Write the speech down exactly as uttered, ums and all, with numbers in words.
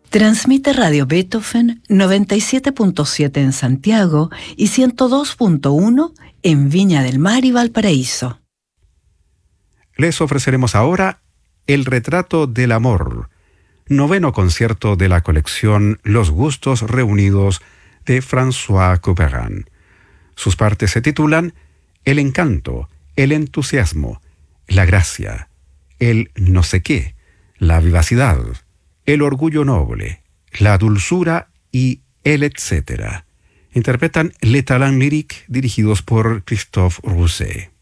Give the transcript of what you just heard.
Transmite Radio Beethoven noventa y siete punto siete en Santiago y ciento dos punto uno en Viña del Mar y Valparaíso. Les ofreceremos ahora El retrato del amor, noveno concierto de la colección Los gustos reunidos de François Couperin. Sus partes se titulan El encanto, el entusiasmo, la gracia, el no sé qué, la vivacidad, el orgullo noble, la dulzura y el etcétera. Interpretan Les Talents Lyriques dirigidos por Christophe Rousset.